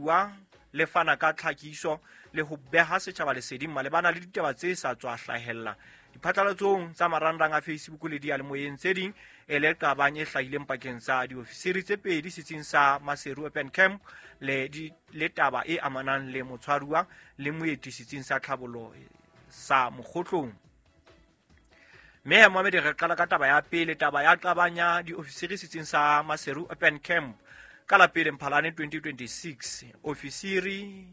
motshwaruwa le fana ka tlhakiso le ho beha setjhaba leseding malebana le ditaba tse sa tswa hlahella diphatlalatsong tsa marangrang a Facebook le diyalemoyeng tse ding le qabang e hlahileng pakeng tsa diofisiri tse pedi setsing sa Maseru Open Camp le taba e amanang le motshwaruwa le moeti setsing sa tlhabollo sa Mokgotlong. Meya Mohammed re qala ka taba ya pele, taba ya qabanya diofisiri setsing sa Maseru Open Camp ka la pele Mphalane 2026. Ofisiri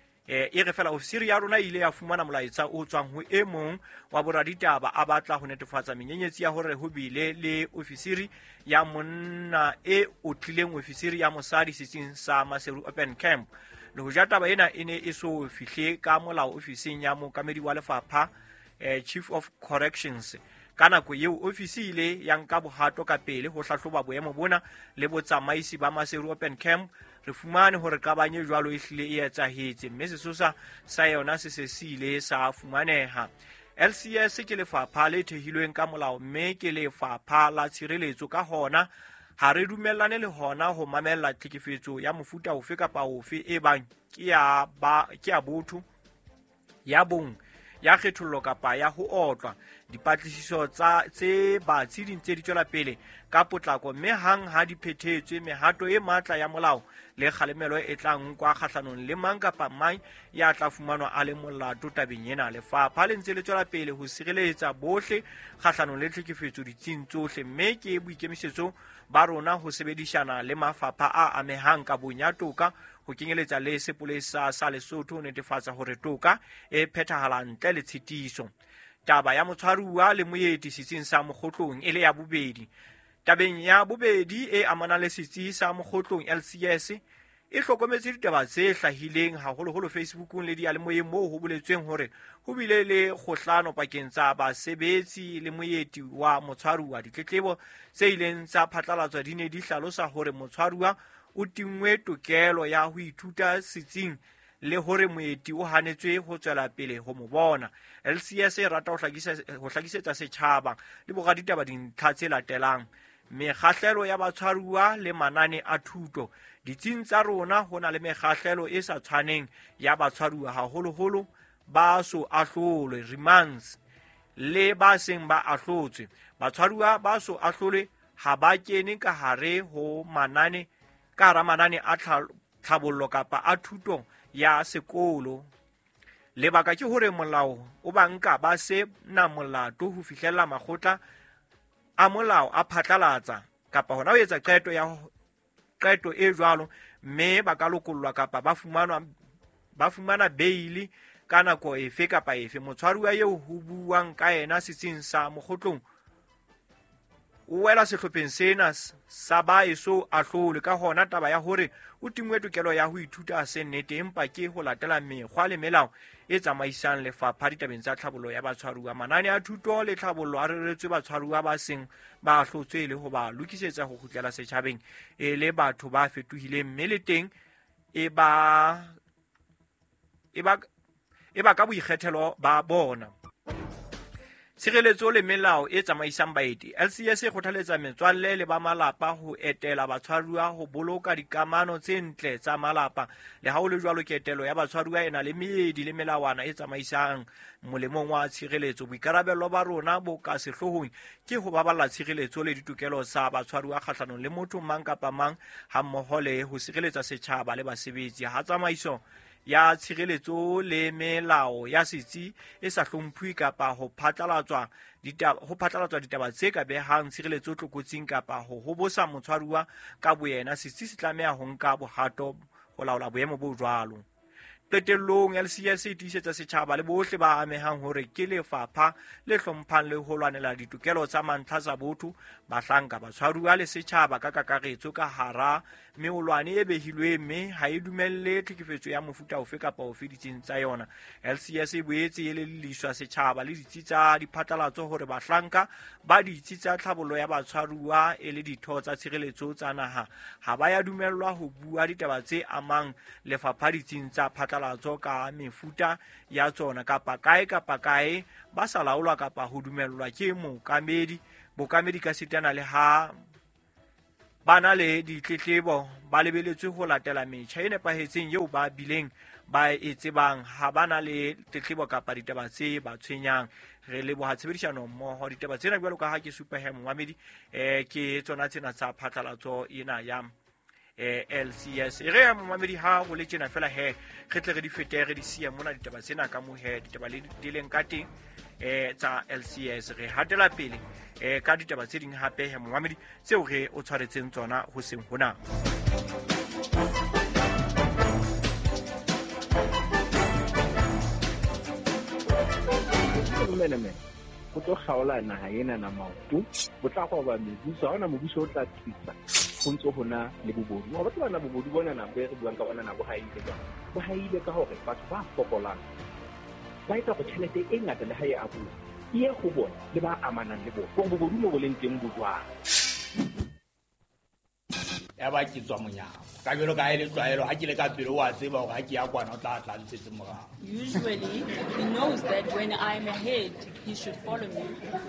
e re fela ofisiri ya rona ile ya fumana molaetsa o tswang ho e mong wa boraditaba a batla ho netefatsa menyenyetsi ya hore ho bile le ofisiri ya monna e otlileng ofisiri ya mosadi setsing sa Maseru Open Camp. Le ho ja taba ena ene e so fihle ka molao ofising ya mookamedi wa lefapha Chief of Corrections. Ka nako eo ofisi ile ya nka bohato ka pele ho hlahloba boemo bona le botsamaisi ba Maseru Open Camp. Re fumane hore qabanye jwalo e hlile e etsahetse mme sesosa sa yona se sile sa fumaneha. LCS ke lefapha le thehilweng ka molao mme ke lefapha la tshireletso, ka hona ha re dumellane le hona ho mamella tlhekefetso ya mofuta ofe kapa ofe e bang ke ya botho, ya bong, ya kgethollo kapa ya ho otlwa. Dipatlisiso tse batsi di ntse di tswela pele ka potlako mme hang ha di phethetswe mehato e matla ya molao le kgalemelo e tla nkwa kgahlanong le mang kapa mang ya tla fumanwa a le molato tabeng ena. Lefapha le ntse le tswela pele ho sireletsa bohle kgahlanong le tlhekefetso ditsing tsohle mme ke boikemisetso ba rona ho sebedisana le mafapha a amehang ka bonya toka ho kenyeletsa le sepolesa sa Lesotho ho netefatsa hore toka e phethahala ntle le tshitiso. Taba ya motshwaruwa le moeti setsing sa Mokgotlong e le ya bobedi. Tabeng ya bobedi e amanang le setsi sa Mokgotlong, LCS e hlokometse ditaba tse hlahileng haholoholo Facebookong le diyalemoyeng moo ho boletsweng hore ho bile le kgohlano pakeng tsa basebetsi le moeti wa motshwaruwa. Ditletlebo tse ileng tsa phatlalatswa di ne di hlalosa hore motshwaruwa o tingwe tokelo ya ho ithuta setsing le hore moeti o hanetswe ho tswela pele ho mo bona. LCS e rata ho hlakisetsa setjhaba le boraditaba dintlha tse latelang: mekgahlelo ya batshwaruwa le manane a thuto. Ditsing tsa rona ho na le mekgahlelo e sa tshwaneng ya batshwaruwa haholoholo ba so ahlolwe, remands, le ba seng ba ahlotswe. Batshwaruwa ba so ahlolwe ha ba kene ka hara manane a tlhabollo kapa a thuto ya sekolo. Lebaka ke hore molao o ba nka ba se na molato ho fihlella makgotla a molao a phatlalatsa kapa hona ho etsa qeto e jwalo mme ba ka lokollwa kapa ba fumana beili ka nako efe kapa efe. Motshwaruwa eo ho buang ka yena setsing sa Mokgotlong o wela sehlopheng sena sa ba eso ahlole, ka hona taba ya hore o tingwe tokelo ya ho ithuta se nnete empa ke ho latela mekgwa le melao e tsamaisang lefapha ditabeng tsa tlhabollo ya batshwaruwa. Manane a thuto le tlhabollo a reretswe batshwaruwa ba seng ba ahlotswe le ho ba lokisetsa ho kgutlela setjhabeng e le batho ba fetohileng mme le teng e ba ka boikgethelo ba bona. Tshireletso le melao e tsamaisang baeti. LCS e kgothaletsa metswalle le ba malapa ho etela batshwaruwa ho boloka dikamano tse ntle tsa malapa. Le ha ho le jwalo, ketelo ya batshwaruwa ena le meedi le melawana e tsamaisang molemong wa tshireletso. Boikarabello ba rona bo ka sehloohong ke ho baballa tshireletso le ditokelo tsa batshwaruwa kgahlanong le motho mang kapa mang hammoho le ho sireletsa setjhaba le basebetsi. Ha tsamaiso ya tshireletso le melao ya setsi e sa hlomphuwe kapa ho phatlalatswa ditaba tse ka behang tshireletso tlokotsing kapa ho hobosa motshwaruwa ka boyena, setsi se tlameha ho nka bohato ho laola boemo bo jwalo. Qetellong, LCS e tiisetsa setjhaba le bohle ba amehang hore ke lefapha le hlomphang le ho lwanela ditokelo tsa mantlha tsa botho, bahlanka, batshwaruwa le setjhaba ka kakaretso ka hara meolwane e behilweng mme ha e dumelle tlhekefetso ya mofuta ofe kapa ofe ditsing tsa yona. LCS e boetse e leliswa setjhaba le ditsi tsa diphatlalatso hore bahlanka ba ditsi tsa tlhabollo ya batshwaruwa e le ditho tsa tshireletso tsa naha ha ba ya dumellwa ho bua ditaba tse amang lefapha ditsing tsa phatlalatso ka mefuta ya tsona kapa kae ba sa laolwa kapa ho dumellwa ke bokamedi ka sitana le ha ba na le ditletlebo ba lebeletswe ho latela metjha e nepahetseng eo ba bileng ba e tsebang ha ba na le tletlebo kapa ditaba tse ba tshwenyang. Re leboha tshebedisano mmoho. Ditaba tsena jwalo ka ha ke supa Mohamedi ke tsona tsena tsa phatlalatso ena ya LCS. Re ya Mohamedi ha go le tjena fela he re tle re di fete re di siya mona ditaba tsena ka mo he ditaba le di leng ka teng tsa LCS. Re hatela pele ka ditaba tse ding hape he Mohamedi tseo re o tshwaretseng tsona ho seng hona. Go tlo kgaola naga ena na maoto go tla go ba mebuso ha ona mobuso o tla tlisa go ntse go na le bobodu go batla bana bobodu bona na be re buang ka bona na bo haile ka hore batho ba fokolang ba etsa go tšhelete e ngata le ha e abu e go bona le ba amanang le bona go bobodu mo go leng teng bojwang ya ba ke tswa monyako ka jelo ka ile tlwaelo ha ke le ka pele wa tseba hore ha ke ya kwana o tla ntshetse morao. Usually he knows that when I'm ahead he should follow me.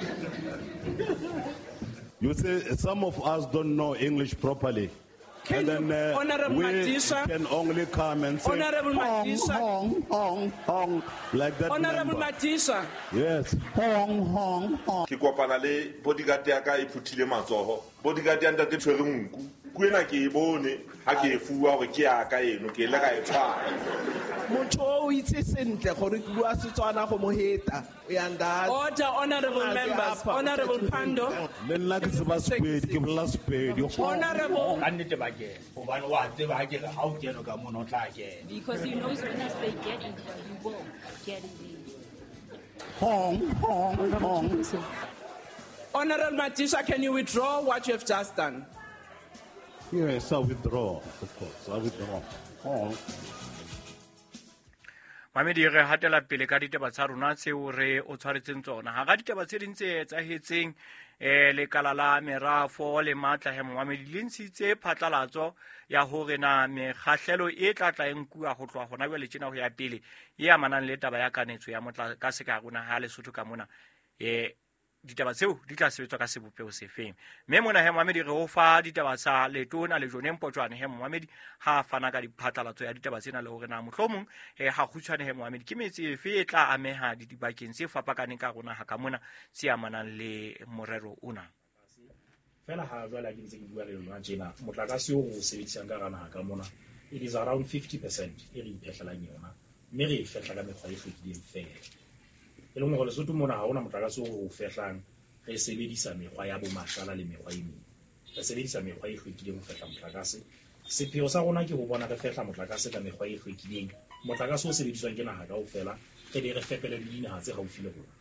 You say some of us don't know English properly. And then we can only come and say Honorable hong, hong, hong, like that. Honorable Matisa. Yes, hong, hong, hong. Ke kopana le bodyguard ya ka e phuthile matsoho. Bodyguard ya ntate tshwere nku. Kuena ke bone ha ke fuwa hore ke ya ka eno ke le ka e tshwara. Motho o itse sentle gore ke bua Setswana go mo heta. Order, honorable members, honorable Pando. Le nna ke se ba spedi ke bola spedi. Honorable. Ka nnete ba ke hobane wa tseba ha ke re ha o keno ka mona o tla kena. Because he knows when I say get in there, you will get in there. Hong, hong, hong. Honorable Matisa, can you withdraw what you have just done? Yes, I withdraw, of course. I withdraw. Hong. Mamedi re hatela pele ka ditaba tsa rona tseo re o tshwaretseng tsona. Ha ga ditaba tse ding tse etsahetseng lekala la merafo le matla he Mohamedi le ntshitse phatlalatso ya hore na mekgahlelo e tla nkuwa go tloa gona jwale tjena ho ya pele e amanang le taba ya kanetso ya motla ka se ka rona ha Lesotho ka mona ditaba tseo di tla sebetswa ka sebopeo se feng. Mme mona he Mohamedi re o fa ditaba tsa letona le jone Mpotjwane he Mohamedi ha fana ka diphatlalatso ya ditaba tsena le hore na mohlomong ha khutshwane he Mohamedi ke metse efe e tla ameha dibakeng se fapakaneng ka rona ha ka mona se amanang le morero ona. Fela ha jwale ke ntse ke bua le lona tjena motlakase o go sebedisang ka rana ha ka mona it is around 50% e re iphetlelang yona mme re fetla ka mekgwa e hlwekileng fela. E leng gore Lesotho mona ha ona motlakase o go fehlang re sebedisa mekgwa ya bo mashala le mekgwa e meng. Re sebedisa mekgwa e hlwekileng ho fehla motlakase. Sepheo sa rona ke ho bona re fehla motlakase ka mekgwa e hlwekileng. Motlakase o sebediswang ke naha kaofela re di re fepele le dinaha tse haufi le rona.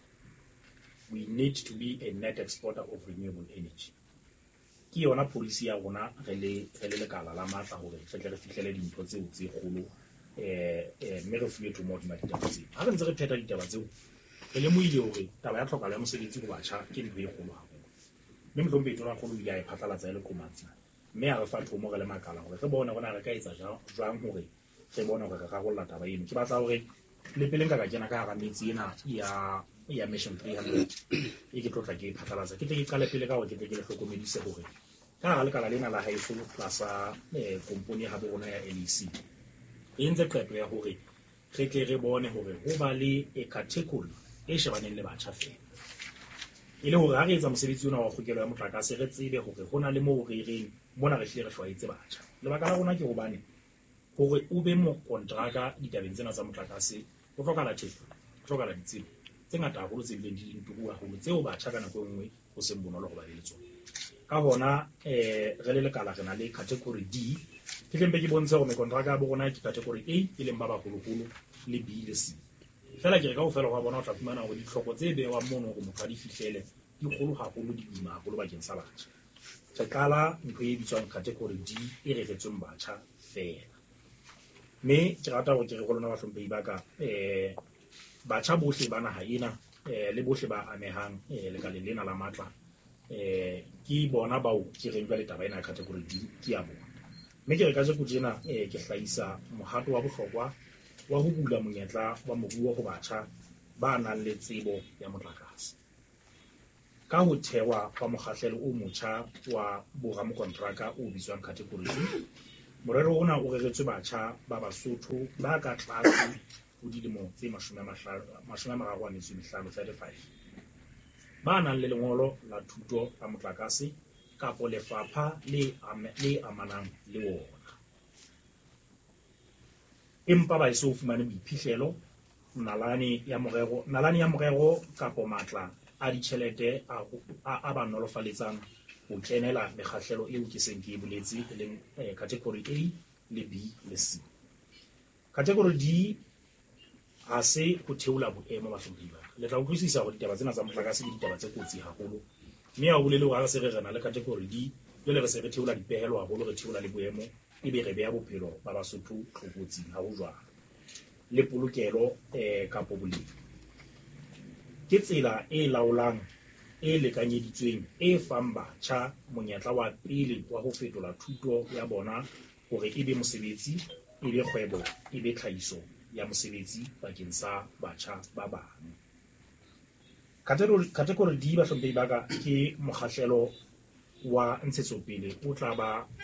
We need to be a net exporter of renewable energy. Ke yona policy ya rona re le lekala la matla hore re tle re fihlele dintho tseo tse kgolo mme re fiwe to more ditaba tseo. Ha re ntse re pheta ditaba tseo re le moile hore taba ya tlhokalo ya mosebetsi go batjha ke ntho e kgolo haholo. Mme mohlompe tona kgolo ile ya phatlalatsa ya le komatsi mme a re fa thomo re le makala hore re bone rona re ka etsa jwang hore re bone hore re rarolla taba eno. Ke batla hore le pele nka ka kena ka hara metsi ena ya Mission 300 e ke tlotla ke phatlalatsa ke tle ke qale pele ka hore ke tle ke le hlokomedise hore ka hara lekala lena la haeso plasa komponi ha bona ya LEC e ntse qeto ya hore re tle re bone hore ho ba le e category e shebaneng le batjha fela e le hore ha re etsa mosebetsi ona wa kgokelo ya motlakase re tsebe hore ho na le moo re reng mona re hle re hlwaetse batjha. Lebaka la rona ke hobane hore o be mo kontraka ditabeng tsena tsa motlakase o tlokala thepa o tlokala ditsebo tse ngata haholo tse bileng di ntuku haholo tseo batjha ka nako e nngwe ho seng bonolo go ba le tsona. Ka hona re le lekala re na le category D ke lembe ke bontshe hore kontraka ya bo rona ke category A e leng ba bagologolo le B le C. Fela ke re ka ofela go bona o tla fumana hore ditlhoko tse bewang mono go motho a di fihlele di kgolo haholo di ima haholo bakeng sa batjha. Re qala ntho e bitswang category D e reretsweng batjha fela. Mme ke rata hore ke re go lona bahlomphehi ba ka batjha bohle ba naha ena le bohle ba amehang lekaleng lena la matla ke bona bao ke reng jwale taba ena ya category D ke ya bona. Mme ke re ka jeko tjena ke hlahisa mohato wa bohlokwa wa ho bula monyetla wa moruo go batjha ba nang le tsebo ya motlakase. ka ho thewa wa mokgahlelo o motjha wa boramokontraka o bitswang category D. Morero ona o reretswe batjha ba Basotho ba ka tlase ho dilemo tse 35 ba nang le lengolo la thuto la motlakase kapo lefapha le amanang le wona. Empa ba eso fumane boiphihlelo nalane ya morero kapo matla a ditjhelete a ba nolofaletsang ho kenela mekgahlelo eo ke seng ke boletse e leng category A le B le C. Category D ha se ho theola boemo ba hlomphiwa. Le tla utlwisisa hore ditaba tsena tsa motlakase ke ditaba tse kotsi haholo. Mme ha o bolele hore se re rena le category D, jwale re se re theola dipehelo haholo, re theola le boemo ebe re beha bophelo ba Basotho tlokotsing ha ho jwang. Le polokelo kapo boleng. Ke tsela e laolang e lekanyeditsweng e fang batjha monyetla wa pele wa ho fetola thuto ya bona hore ebe mosebetsi, ebe kgwebo, ebe tlhahiso ya mosebetsi bakeng sa batjha ba bang. Category D ba hlomphehi ba ka ke mokgahlelo wa ntshetsopele o tla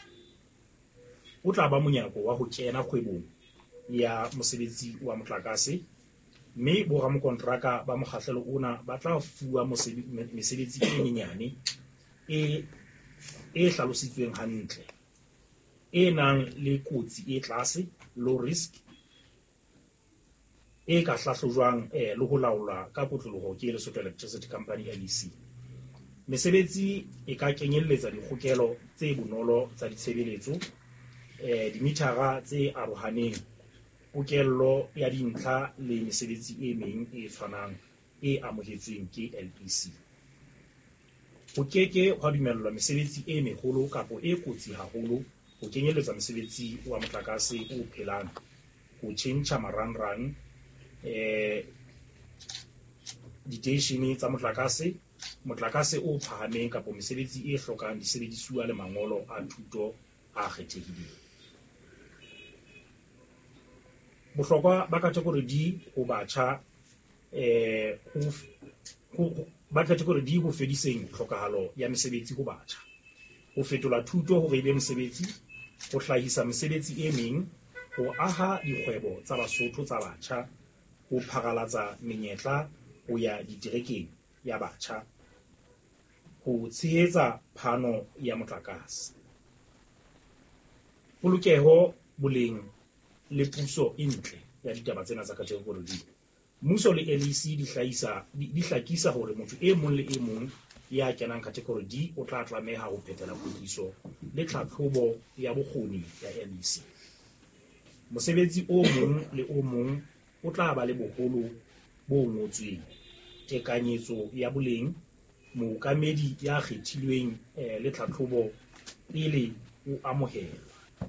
ba monyako wa ho kena kgwebong ya mosebetsi wa motlakase, mme boramokontraka ba mokgahlelo ona ba tla fuwa mesebetsi e nyenyane e hlalositsweng hantle, e nang le kotsi e tlase, low risk, e ka hlahlojwang le ho laolwa ka potloloho ke Lesotho Electricity Company LEC. Mesebetsi e ka kenyelletsa dikgokelo tse bonolo tsa ditshebeletso, dimithara tse arohaneng, pokello ya dintlha le mesebetsi e meng e tshwanang e amohetsweng ke LEC. Ho keke hwa dumellwa mesebetsi e meholo kapo e kotsi haholo, ho kenyelletsa mesebetsi wa motlakase o phelang, ho tjhentjha marangrang, diteishene tsa motlakase o phahameng kapo mesebetsi e hlokang disebedisuwa le mangolo a thuto a kgethehileng. Bohlokwa ba category D ho batjha ba category D ho fediseng tlhokahalo ya mesebetsi ho batjha, ho fetola thuto hore ebe mosebetsi, ho hlahisa mesebetsi e meng, ho aha dikgwebo tsa Basotho tsa batjha, ho pharalatsa menyetla ho ya diterekeng ya batjha, ho tshehetsa phano ya motlakase. Polokeho, boleng le puso e ntle ya ditaba tsena tsa category D. Mmuso le LEC di hlakisa hore motho e mong le e mong ya kenang category D o tla tlameha ho phethela kwetliso le tlhatlhobo ya bokgoni ya LEC. Mosebetsi o mong le o mong o tla ba le boholo bo ngotsweng, tekanyetso ya boleng, mookamedi ya kgethilweng le tlhatlhobo pele o amohelwa.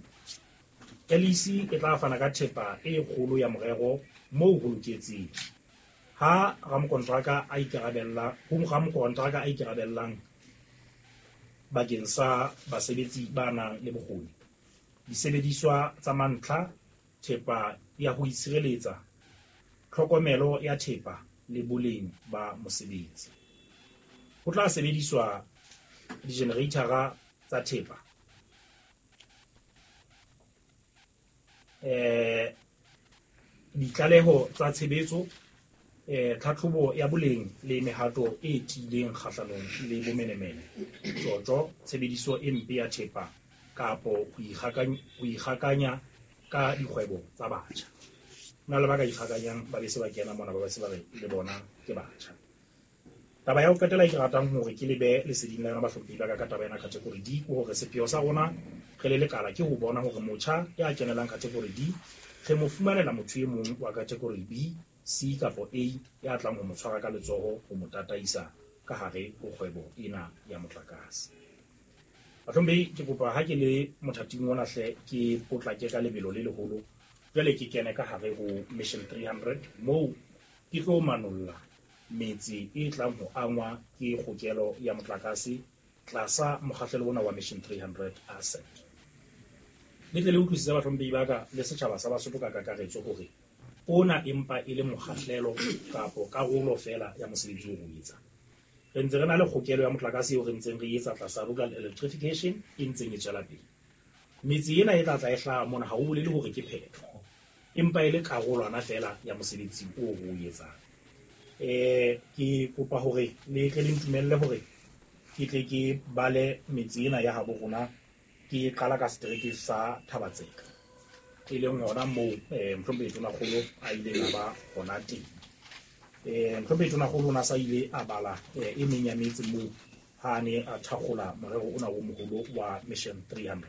LEC e tla fana ka thepa e kgolo ya morero moo ho loketseng. Ha ramokontraka a ikarabellang bakeng sa basebetsi ba nang le bokgoni, disebediswa tsa mantlha, thepa ya ho itshireletsa, tlhokomelo ya thepa le boleng ba mosebetsi. Ho tla sebediswa di-generatara tsa thepa, ditlaleho tsa tshebetso, tlhatlhobo ya boleng le mehato e tiileng kgahlanong le bomenemene, tjotjo, tshebediso e mpe ya thepa kapo ho ikgakanya ka dikgwebo tsa batjha. Na le ba ka ikgakanyang ba be se ba kena mona ba se ba le bona ke batjha. Taba ya ho qetela ke ratang hore ke lebe leseding la ba hlomphehi ba ka taba ena category D ke hore sepheo sa rona re le lekala ke ho bona hore motjha ya kenelang category D re mo fumanela motho e mong wa category B, C kapo A ya tlang ho mo tshwara ka letsoho ho mo tataisa ka hare ho kgwebo ena ya motlakase. Bathombehi, ke kopa ha ke le mothating ona hle ke potlake ka lebelo le leholo, jwale ke kene ka hare ho Mission 300 moo ke tlo manolla metsi e tlang ho angwa ke kgokelo ya motlakase tlasa mokgahlelo ona wa Mission 300 asset. Le tle le utlwisisa bathombehi ba ka le setjhaba sa Basotho ka kakaretso hore ona empa e le mokgahlelo kapo karolo fela ya mosebetsi o etsa. re ntse re na le kgokelo ya motlakase eo re ntseng re etsa tlasa rural electrification e ntseng e tswela pele. Metsi ena e tla e hlaha mona ha o bolele hore ke phetho, empa e le karolwana fela ya mosebetsi o re o etsang. Ke kopa hore le tle le ntumelle hore ke tle ke bale metsi ena ya habo rona ke qala ka setereke sa Thabatseka, e leng hona moo Mhlomphehi Tonakgolo a ile a ba hona teng. Mhlomphehi Tonakgolo ona sa ile a bala e meng ya metsi moo ha ne a thakgola morero ona o moholo wa Mission 300.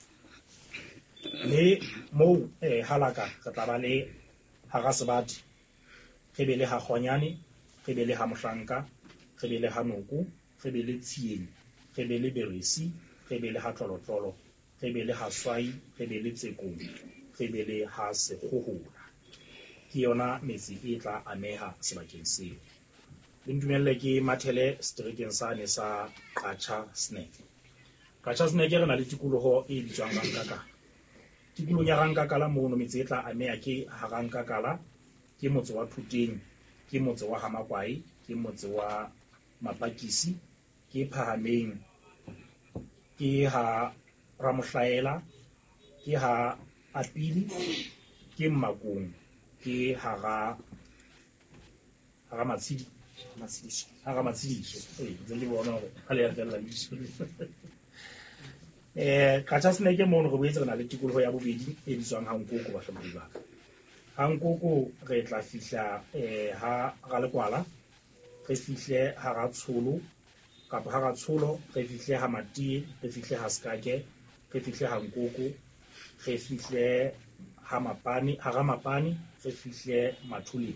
Le moo halaka re tla ba le hara sebati, re be le ha Kgwanyane, re be le ha Mohlanka, re be le ha Noko, re be le Tshieng, re be le Beresi, re be le ha Tlolotlolo, re be le ha Swai, re be le Tsekong, re be le ha Sekgohola. Ke yona metsi e tla ameha sebakeng seo. Le ntumelle ke mathele seterekeng sane sa Qacha Snack. Qacha Snack re na le tikoloho e bitswang Rankakala. Tikolong ya Rankakala mono metsi e tla ameha ke ha Rankakala, ke motse wa Thuteng, ke motse wa Hamakwai, ke motse wa Mapakisi, ke Phahameng, ke ha Ramohlaela, ke ha Apili, ke Mmakong, ke hara Matshidiso. Ntse le bona hore ha le ya fella leso. Qacha Snack mono re boetse re na le tikoloho ya bobedi e bitswang Hankoko bahlomphehi ba ka. Hankoko re tla fihla ha Ralekwala, re fihle ha Ratsholo, kapa ha Ratsholo re fihle ha Matie, re fihle ha Skake, re fihle ha Nkoko, re fihle ha Ramapane, re fihle Mathuleng.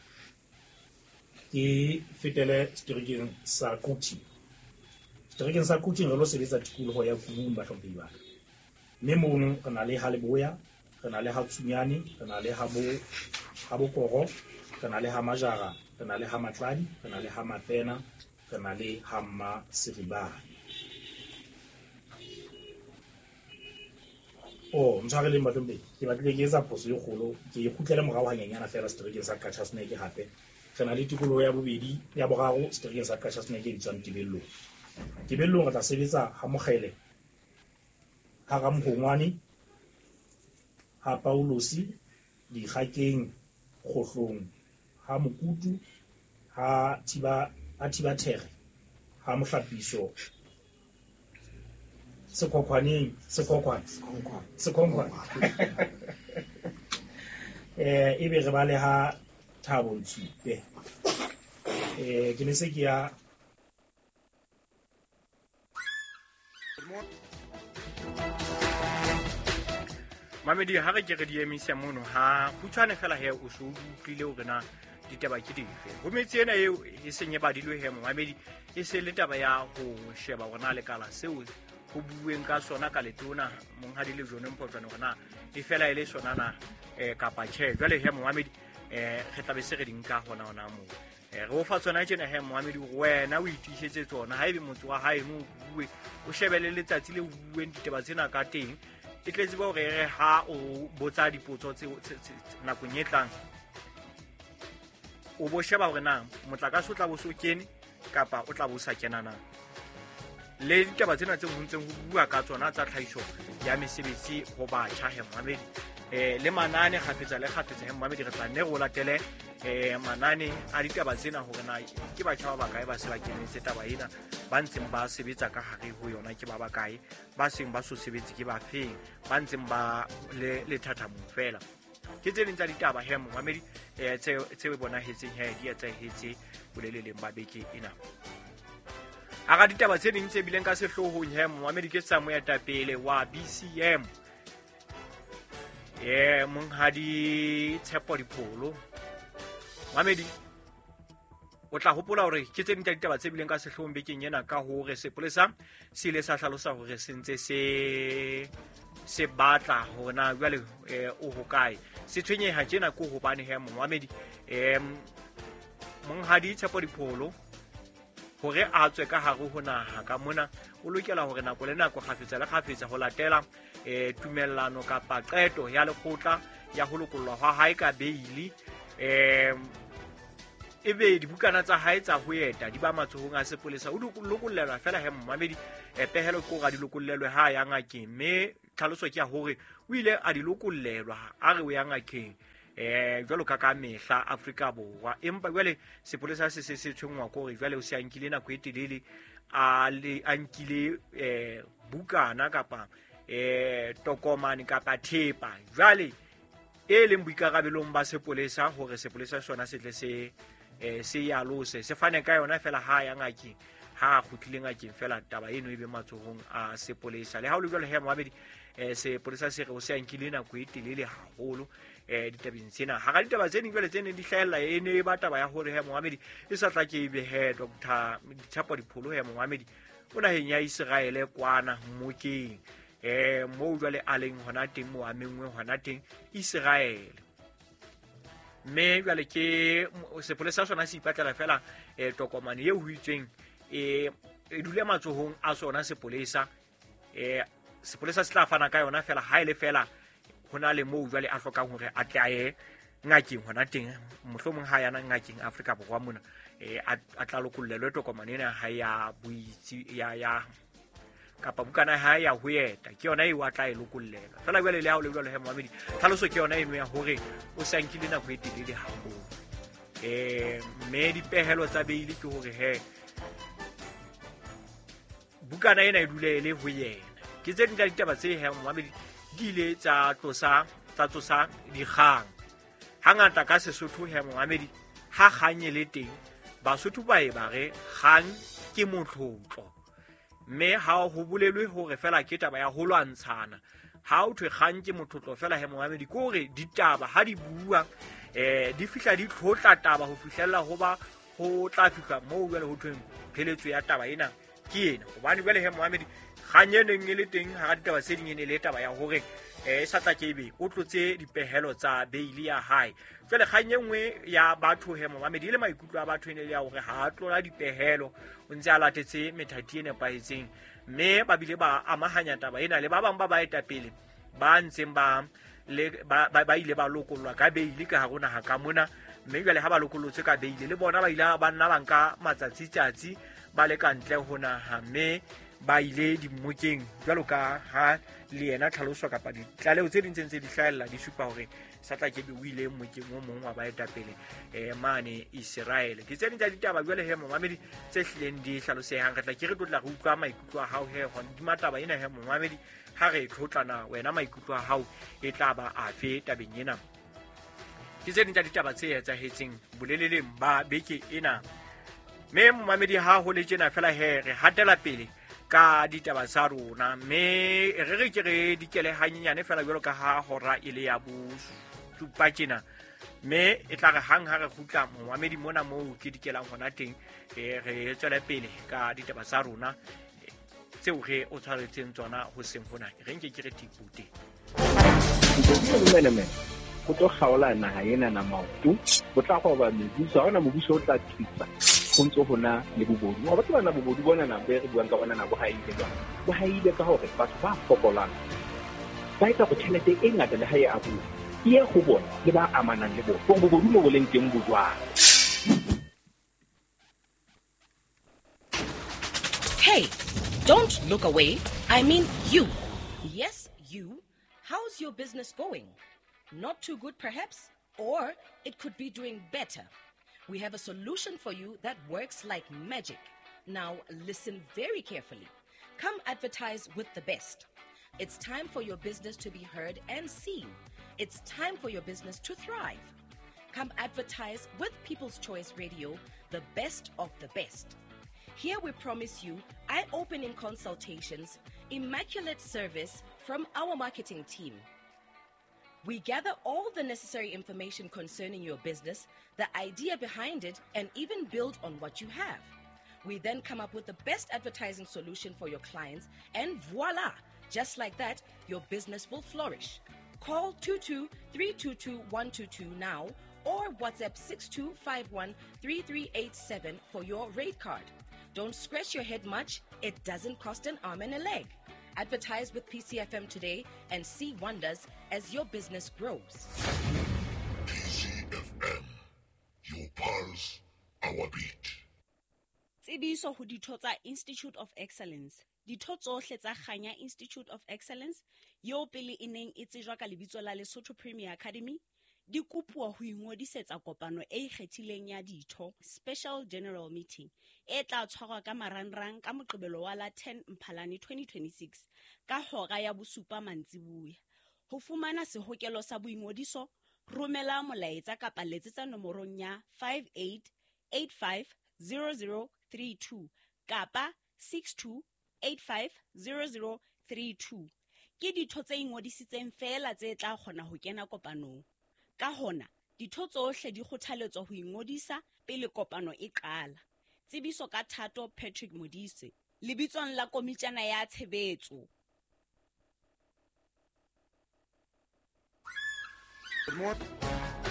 Ke fetele seterekeng sa Kuting. Seterekeng sa Kuting re lo sebetsa tikoloho ya Kubung bahlomphehi ba ka. Mme mono re na le ha Leboya, re na le ha Tsunyane, re na le ha Bokoro, re na le ha Majara, re na le ha Matladi, re na le ha Mapena, re na le ha Mmasiribane. Ntshwareleng bahlomphehi, ke batlile ke etsa phoso e kgolo, ke kgutlele morao hanyanyana fela seterekeng sa Qacha Snack hape. Re na le tikoloho ya bobedi ya boraro seterekeng sa Qacha Snack e bitswang Tebellong. Tebellong re tla sebetsa ha Mokgele, ha Ramhongwane, ha Paulosi, Dikgakeng, Kgohlong, ha Mokutu, ha Thibathere, ha Mohlapiso, Sekhokhwane. Ebe re ba le ha Thabo Ntshupe. Ke ne se ke ya Mamedi ha re ke re di emisa mono ha khutshwane fela he o so utlwile hore na ditaba ke dife. Ho metsi ena eo e senye badilwe he Mamedi e se le taba ya ho sheba hore na lekala seo ho bueng ka sona ka letona monghadi le jone Mpotlwane hore na e fela ile sona na kapa tjhe. Jwale he Mamedi re tla be se re dinka hona mo re o fa tsona tjena he Mamedi wena o itishetse tsona ha ebe motho wa hae no bue o shebele letsatsi le bueng ditaba tsena ka teng. E tletse ba re ha o botsa dipotso tse nakong e tlang o bo sheba hore na motlakase o tla bo so kene kapa o tla bo sa kena na. Le ditaba tsena tse ntseng ho bua ka tsona tsa tlhahiso ya mesebetsi ho batjha he Mamedi le manane kgafetsa le kgafetsa he Mamedi re tla nne go latele manane a ditaba tsena hore na ke batjha ba bakae ba se ba kenetse taba ena ba ntseng ba sebetsa ka hare ho yona ke ba bakae ba seng ba so sebetse ke ba feng ba ntseng ba le thathamong fela. Ke tse ding tsa ditaba he Mamedi tse bonahetseng he di etsahetse boleleleng ba beke ena. A ga ditaba tse ding tse bileng ka sehlohong he Mamedi ke Moetapele wa BCM monghadi Tshepo Dipholo. Mamedi o tla hopola hore ke tse ding tsa ditaba tse bileng ka sehlohong bekeng ena ka hore sepolesa se ile sa hlalosa hore se ntse se batla hona jwale o hokae se tshwenyeha tjena ko hobane he Mamedi monghadi Tshepo Dipholo hore a tswe ka hare ho naha ka mona o lokela hore nako le nako kgafetsa le kgafetsa ho latela tumellano kapa qeto ya lekgotla ya ho lokollwa ha hae ka beili ebe dibukana tsa hae tsa ho eta di ba matsohong a sepolesa o lokollelwa fela he mmamedi pehelo ko ga di lokollelwe ha ya ngakeng mme tlhaloso ke ya hore o ile a di lokollelwa a re o ya ngakeng jwalo ka mehla Afrika Borwa empa jwale sepolesa se tshwengwa ko re jwale o se ankile nako e telele a nkile bukana kapa tokomane kapa thepa jwale e leng boikarabelong ba sepolesa hore sepolesa sona se tle se yalose se fane ka yona fela ha ya ngakeng ha khutlile ngakeng fela taba eno e be matsohong a sepolesa le ha o le jwale he Mohammed sepolesa se re o se ankile nako e telele haholo ditabeng tsena ha ga ditaba tsene jwale tsene di hlahella ene ba taba ya hore he Mohammed e sa tla ke be he Dr. Dithapo Dipholo he Mohammed o naheng ya Israel kwana mmokeng mo jwale a leng hona teng mo amengwe hona teng Israel mme jwale ke sepolesa sona se ipatlela fela tokomane e huitsweng e dule matsohong a sona sepolesa se tla fana ka yona fela ha ile fela hona le mo jwale a hlokang hore a tlae ngakeng hona teng mohlomong ha yana ngakeng Afrika Borwa mona a tla lokollelwe tokomane ena ha ya buitsi ya kapa bukana ha ya hoeta ke yona e wa tla e lokollela fela jwale le ha o le jwale he Mohammed tlhaloso ke yona eno ya hore o sankile nako e telele haholo mme dipehelo tsa beile ke hore he bukana ena e dule le ho yena ke tse ding tsa ditaba tse he Mohammed di ile tsa tlosa dikgang hangata ka Sesotho he Mohammed ha kganye le teng Basotho ba e bare kgang ke motlotlo mme ha ho bolelwe hore fela ke taba ya ho lwantshana ha o thwe kgang ke motlotlo fela he Mohammed ko re ditaba ha di bua di fihla di tlhotla taba ho fihlella ho ba ho tla fihla mo jwale ho thweng pheletso ya taba ena ke ena hobane jwale he Mohammed kganyeneng e le teng ha ditaba se ding ene le taba ya hore sa tla ke be o tlotse dipehelo tsa beili ya hae jwale kganyengwe ya batho he Mohammed ile maikutlo a batho ene le ya hore ha tlola dipehelo o ntse a latetse methati e nepahetseng mme ba bile ba amahanya taba ena le ba bang ba eta pele ba ntseng ba ile ba lokollwa ka beili ka harona ha ka mona mme jwale ha ba lokollotswe ka beili le bona ba ile ba nna banka matsatsi ba le kantle hona ha mme ba ile dimmokeng jwalo ka ha le yena tlhaloswa kapa ditlaleo tse dintse di hlahella di supa hore sa tla ke be o ile mmokeng o mong wa ba eta pele mane Israel ke tse ding tsa ditaba jwale he Mohammed tse hlileng di hlalosehang re tla ke re tlotla re utlwa maikutlo a hao he hona di mataba ena he Mohammed ha re tlotlana wena maikutlo a hao e tla ba afe tabeng ena ke tse ding tsa ditaba tse etsahetseng boleleleng ba beke ena mme Mohammed ha ho le tjena fela he re hatela pele ka ditaba tsa rona mme re ke re dikele hanyenyane fela jwalo ka ha hora ile ya supa tjena mme e tla re hang ha re khutla Mohammed mona mo ke dikelang hona teng re tswela pele ka ditaba tsa rona tseo re o tshwaretseng tsona ho seng hona re nke ke re tikute go tlo khaola naha ena na maoto go tla go ba mebuso ha ona mobuso o tla tlisa go ntse gona le bobodu wa batho bana bobodu bona na be re buang ka bona na bo haile ka hore batho ba fokolang ba etsa go tšhelete e ngata le ha e abu ye go bona le ba amanang le bona go bobodu mo boleng teng bojwang. Hey, don't look away. I mean you. Yes, you. How's your business going? Not too good perhaps? Or it could be doing better. We have a solution for you that works like magic. Now listen very carefully. Come advertise with the best. It's time for your business to be heard and seen. It's time for your business to thrive. Come advertise with People's Choice Radio, the best of the best. Here we promise you eye-opening consultations, immaculate service from our marketing team. We gather all the necessary information concerning your business, the idea behind it, and even build on what you have. We then come up with the best advertising solution for your clients, and voila! Just like that, your business will flourish. Call 22-322-122 now or WhatsApp 6251-3387 for your rate card. Don't scratch your head much. It doesn't cost an arm and a leg. Advertise with PCFM today and see wonders as your business grows. PCFM, your pulse, our beat. Tsebiso ho ditho tsa Institute of Excellence. Ditho tsohle tsa Kganya Institute of Excellence, yo pele e neng e tsejwa ka lebitso la Lesotho Premier Academy, di kopuwa ho ingodisetsa kopano e ikgethileng ya ditho, Special General Meeting, e tla tshwarwa ka marangrang ka Moqebelo wa la 10 Mphalane 2026, ka hora ya bosupa mantsibuya. Ho fumana sehokelo sa boingodiso, romela molaetsa kapa letsetsa nomorong ya 58850032 kapa 62850032. Ke ditho tse ingodisitseng fela tse tla kgona ho kena kopanong. Ka hona, ditho tsohle di kgothaletswa ho ingodisa pele kopano e qala. Tsebiso ka Thato Patrick Modise, lebitsong la komitjana ya tshebetso. Good morning.